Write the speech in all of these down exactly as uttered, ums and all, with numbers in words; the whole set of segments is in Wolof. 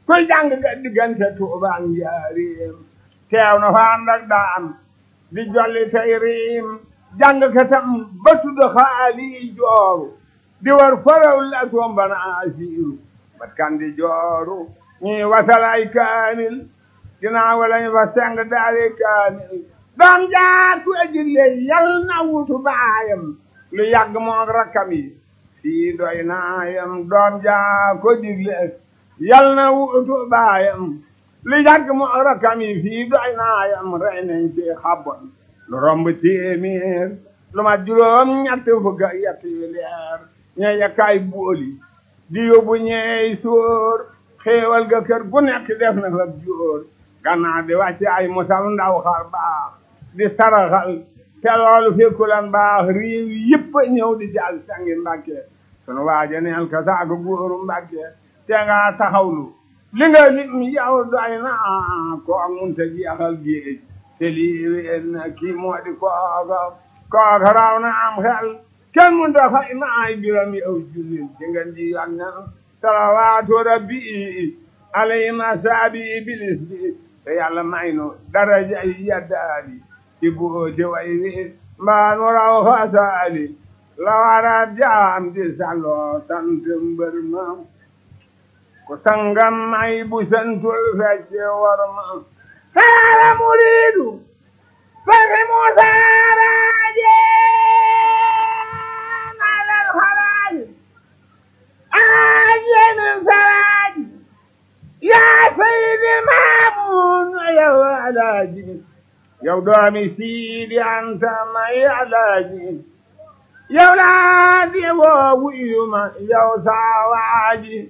kuy jàng ga diggante Tuuba ak Njaaréem teew na fa ànd ak daam di jolli tey riim jàng katam ba tudd xaali jooru di war faraw la tombana asiiru bat kan di jooru ñii wasalay kaamil ginnaaw lañu fa seng daari kaamil doom jaatu ejille yal na wutu baayam lu yàgg moog rakkam yi fii doy naayam doom jaa ko digle yal na wutu baayam lu yàgg moog rakkam yi fii doy naayam rey nañ ci xabon lu romb téeméer lu ma juróom ñett fukk ak yett yu leer ñe yakkaay booli di yóbbu ñeey sóor xéewal ga kër gu nekk def na fa jóor gannaaw di wàcce ay musal ndaw xar baax di saraxal te loolu fekkulan baax réew yëpp ñëw di jàll sangi Mbàkke sunu waaja neel ka saako góoru Mbàkke te nga taxawlu li nga lim yow doy na ko munta jeexal géej te lii wéen na kii moo di kooka kooka raw na am xel kenn munta fay na ay biram yow jullil ci ngeen ji yoon na salawaatu rabbi alayhi masaabi bilis bi te yàlla may nu daraja yi yaddaali ci booti way wi mbaa nu raw fasaali la wara jaam di salloo sant mbër ma ku sangam may bu santul fecce war ma saara muriidu fari mu saaraaje nalal xalaaji aaje min saraaji yaa sayidi maamun yow alaaji yow doomi siidi anta may alaaji yow laa di woo wuyuma yow saawaaji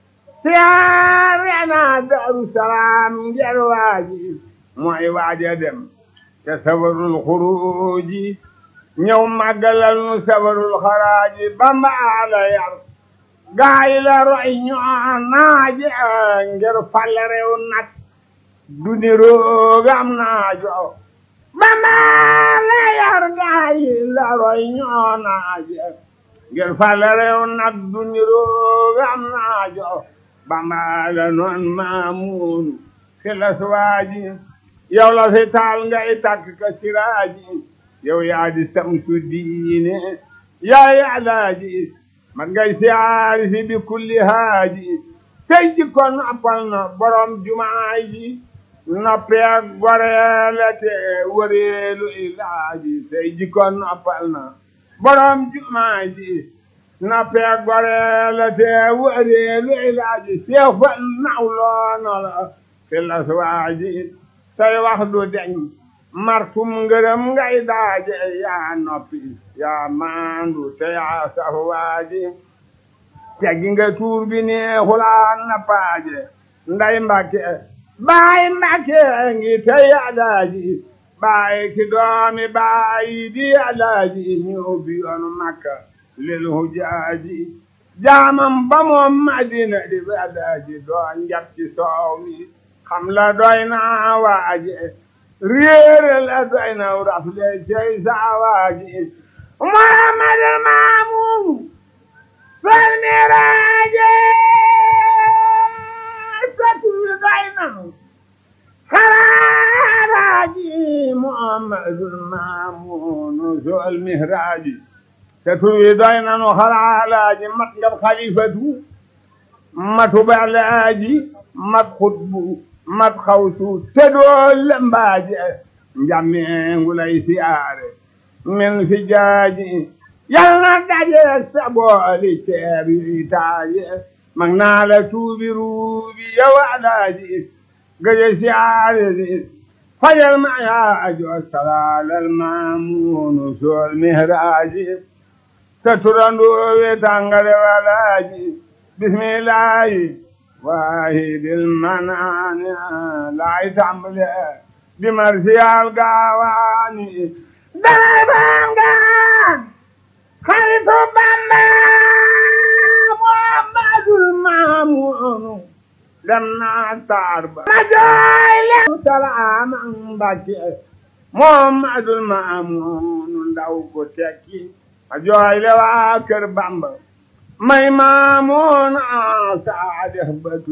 siyaare naa Daaru Salaam ngir waaji mooy waaja dem te sabarul xuruuji ñëw màggalal nu sabarul xaraaji Bamba ala yar gaay la roy ñoo naaje ngir fal réew nag du ni roogam naajo Bamba la yar gaay la roy ñoo naaje ngir fal réew nag du ni roogam naajo Bamba la noon maamuunu fi la suwaaji yow la fi taal ngay takk ka siraaji yow yaa di samsu diine yaa yaalaaji man ngay siyaari fi bi kulli haaji tey jikko noppal na borom jumaa ji noppee goreele te wëreelu ilaaji tey jikko noppal na borom jumaa ji noppee goreele te wëreelu ilaaji seefal nawloono la fi la suwaaji tey wax du deñ martum ngërëm ngay daaje yaa noppi yaa maandu te yaa saf waaji teggi nga tuur bi neexulaan na paaje nday Mbàkke baay Mbàkke ngi tey alaaji baay ki doomi baay di alaaji ñëw bi yoonu Makka lil hujaaji jaamam ba moom Madina di alaaji doon njab ci soow mi xam la doy na waaje réere la doy na rafle cey saa waaji Muhammadul Maamun fal miraaje satu doy na xaraaji Muhammadul Maamun sol mihraaji satu doy na nu xaraaji mat ngab xalifatu matu balaaji mat xutbu mat xawsu te doo lembaaje njameengu lay siyaare min fi jaaji yal na daje sa booli ceeb yi taaje mag naa la tuubi ruubi yow alaaji gëje siyaare si fajal ma yaajo salaalal maamuunu sool mihraaji sa turandoo we tàngale walaaji bismillaahi waahidil manaani laay tàmbale di marsiyal gaawaani dalay bangaan xaritu Bamba Muhammadul Maamun dem naa taar ba ma jooy le salaam Mbàkke Muhammadul Maamun ndaw ko tekki ma jooy le waa kër Bamba may Maamun a saadix batu